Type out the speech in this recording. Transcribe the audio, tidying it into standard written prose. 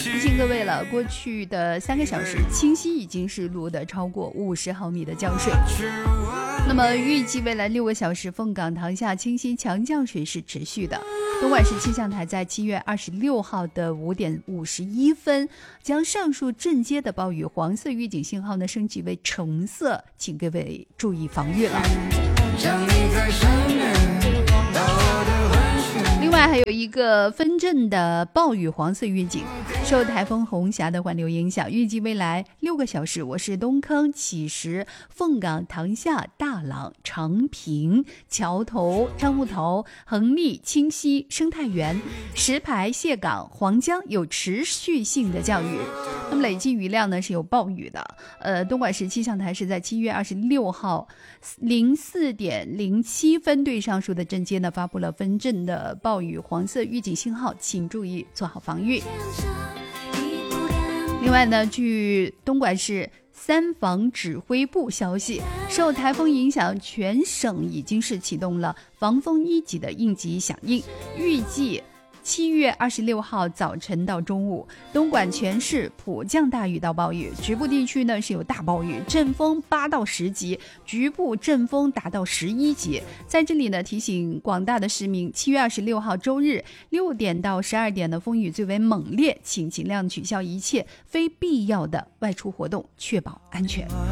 提醒各位了，过去的3个小时，清溪已经是录得超过50毫米的降水。那么预计未来6个小时，凤岗、塘厦、清溪强降水是持续的。东莞市气象台在7月26号的5点51分，将上述镇街的暴雨黄色预警信号呢升级为橙色，请各位注意防御了。另外还有一个分镇的暴雨黄色预警，受台风红霞的环流影响，预计未来6个小时，我市东坑、乞石、凤岗、塘厦、大朗、长平、桥头、樟木头、横沥、清溪、生态园、石牌、蟹岗、黄江有持续性的降雨。那么累计雨量呢是有暴雨的。东莞市气象台是在7月26号04点07分对上述的镇街呢发布了分镇的暴雨黄色预警信号，请注意做好防御。另外呢，据东莞市3防指挥部消息，受台风影响，全省已经是启动了防风1级的应急响应，预计7月26号早晨到中午，东莞全市普降大雨到暴雨，局部地区呢是有大暴雨，阵风8到10级，局部阵风达到11级。在这里呢，提醒广大的市民，7月26号周日6点到12点的风雨最为猛烈，请尽量取消一切非必要的外出活动，确保安全。